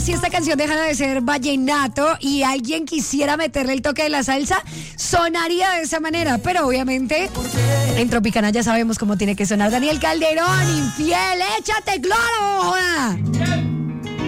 si esta canción dejara de ser vallenato y alguien quisiera meterle el toque de la salsa, sonaría de esa manera. Pero obviamente en Tropicana ya sabemos cómo tiene que sonar. Daniel Calderón, infiel, échate cloro, joda.